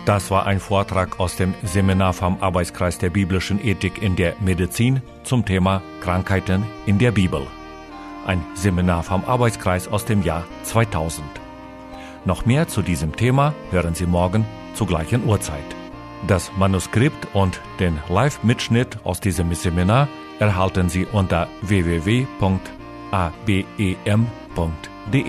Das war ein Vortrag aus dem Seminar vom Arbeitskreis der biblischen Ethik in der Medizin zum Thema Krankheiten in der Bibel. Ein Seminar vom Arbeitskreis aus dem Jahr 2000. Noch mehr zu diesem Thema hören Sie morgen zur gleichen Uhrzeit. Das Manuskript und den Live-Mitschnitt aus diesem Seminar erhalten Sie unter www.abem.de.